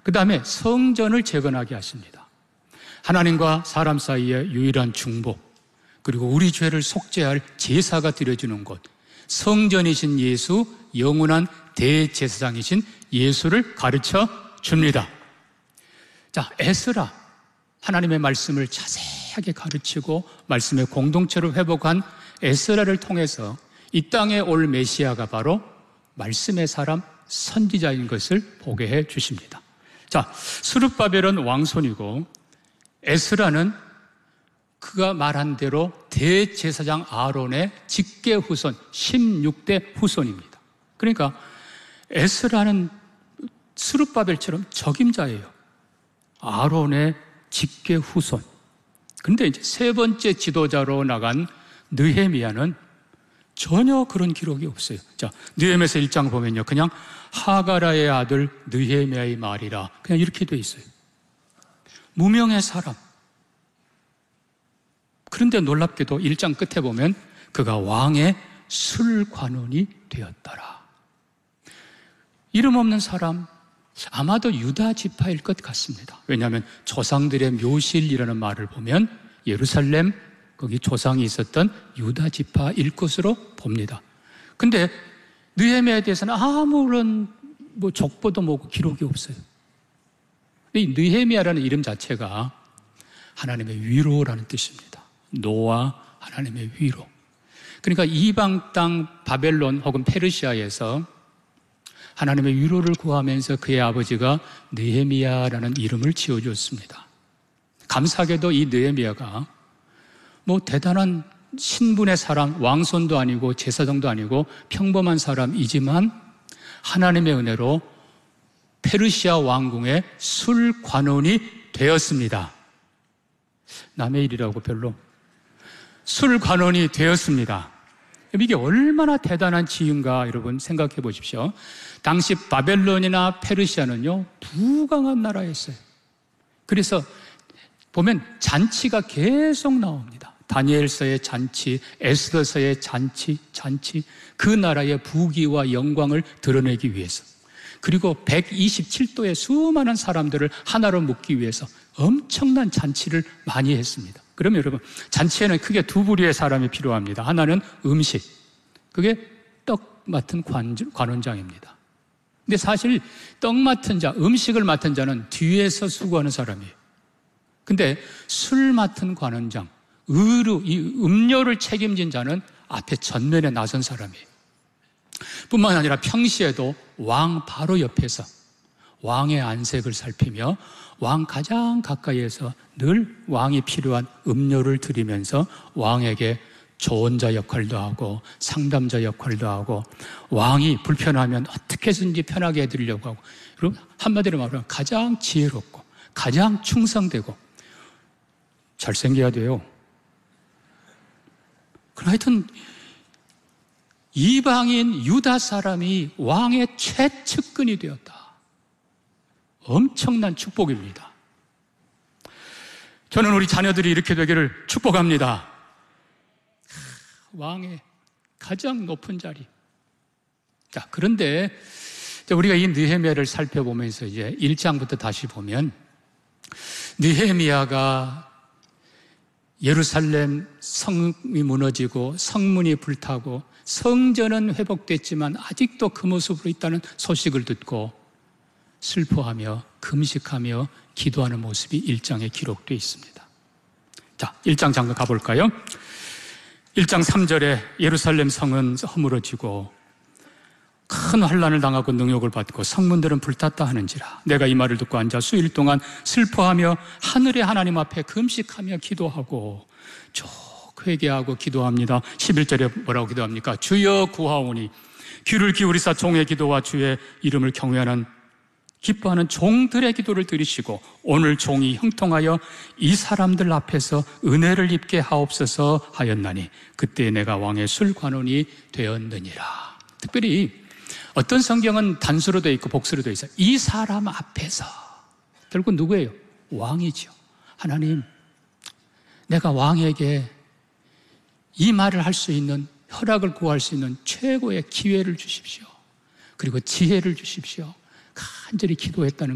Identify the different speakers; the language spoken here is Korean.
Speaker 1: 그 다음에 성전을 재건하게 하십니다. 하나님과 사람 사이의 유일한 중보, 그리고 우리 죄를 속죄할 제사가 드려지는 곳, 성전이신 예수, 영원한 대제사장이신 예수를 가르쳐 줍니다. 자, 에스라, 하나님의 말씀을 자세하게 가르치고 말씀의 공동체를 회복한 에스라를 통해서 이 땅에 올 메시아가 바로 말씀의 사람, 선지자인 것을 보게 해 주십니다. 자, 스룹바벨은 왕손이고 에스라는 그가 말한 대로 대제사장 아론의 직계 후손, 16대 후손입니다. 그러니까 에스라는 스룹바벨처럼 적임자예요. 아론의 직계 후손. 그런데 이제 세 번째 지도자로 나간 느헤미야는 전혀 그런 기록이 없어요. 자, 느헤미야서 1장 보면요, 그냥 하가라의 아들 느헤미야의 말이라, 그냥 이렇게 돼 있어요. 무명의 사람. 그런데 놀랍게도 1장 끝에 보면 그가 왕의 술관원이 되었더라. 이름 없는 사람, 아마도 유다 지파일 것 같습니다. 왜냐하면 조상들의 묘실이라는 말을 보면 예루살렘, 거기 조상이 있었던 유다 지파일 것으로 봅니다. 근데 느헤미야에 대해서는 아무런 족보도 뭐고 기록이 없어요. 이 느헤미야라는 이름 자체가 하나님의 위로라는 뜻입니다. 노와 하나님의 위로. 그러니까 이방 땅 바벨론 혹은 페르시아에서 하나님의 위로를 구하면서 그의 아버지가 느헤미야라는 이름을 지어줬습니다. 감사하게도 이 느헤미야가 대단한 신분의 사람, 왕손도 아니고 제사장도 아니고 평범한 사람이지만 하나님의 은혜로 페르시아 왕궁의 술관원이 되었습니다. 남의 일이라고 별로. 술관원이 되었습니다. 이게 얼마나 대단한 지위인가 여러분 생각해 보십시오. 당시 바벨론이나 페르시아는요, 부강한 나라였어요. 그래서 보면 잔치가 계속 나옵니다. 다니엘서의 잔치, 에스더서의 잔치, 그 나라의 부귀와 영광을 드러내기 위해서, 그리고 127도의 수많은 사람들을 하나로 묶기 위해서 엄청난 잔치를 많이 했습니다. 그러면 여러분, 잔치에는 크게 두 부류의 사람이 필요합니다. 하나는 음식, 그게 떡 맡은 관원장입니다. 근데 사실 떡 맡은 자, 음식을 맡은 자는 뒤에서 수고하는 사람이에요. 근데 술 맡은 관원장, 이 음료를 책임진 자는 앞에 전면에 나선 사람이에요. 뿐만 아니라 평시에도 왕 바로 옆에서 왕의 안색을 살피며 왕 가장 가까이에서 늘 왕이 필요한 음료를 드리면서 왕에게 조언자 역할도 하고 상담자 역할도 하고 왕이 불편하면 어떻게 해서든지 편하게 해드리려고 하고, 그리고 한마디로 말하면 가장 지혜롭고 가장 충성되고 잘생겨야 돼요. 그럼 하여튼 이방인 유다 사람이 왕의 최측근이 되었다. 엄청난 축복입니다. 저는 우리 자녀들이 이렇게 되기를 축복합니다. 왕의 가장 높은 자리. 자, 그런데 우리가 이 느헤미야를 살펴보면서 이제 1장부터 다시 보면 느헤미야가 예루살렘 성이 무너지고 성문이 불타고 성전은 회복됐지만 아직도 그 모습으로 있다는 소식을 듣고 슬퍼하며 금식하며 기도하는 모습이 1장에 기록되어 있습니다. 자, 1장 잠깐 가볼까요? 1장 3절에 예루살렘 성은 허물어지고 큰 환난을 당하고 능욕을 받고 성문들은 불탔다 하는지라. 내가 이 말을 듣고 앉아 수일 동안 슬퍼하며 하늘의 하나님 앞에 금식하며 기도하고 쭉 회개하고 기도합니다. 11절에 뭐라고 기도합니까? 주여 구하오니 귀를 기울이사 종의 기도와 주의 이름을 경외하는 기뻐하는 종들의 기도를 들으시고 오늘 종이 형통하여 이 사람들 앞에서 은혜를 입게 하옵소서 하였나니 그때 내가 왕의 술관원이 되었느니라. 특별히 어떤 성경은 단수로 되어 있고 복수로 되어 있어요. 이 사람 앞에서. 결국 누구예요? 왕이죠. 하나님, 내가 왕에게 이 말을 할 수 있는, 허락을 구할 수 있는 최고의 기회를 주십시오. 그리고 지혜를 주십시오. 간절히 기도했다는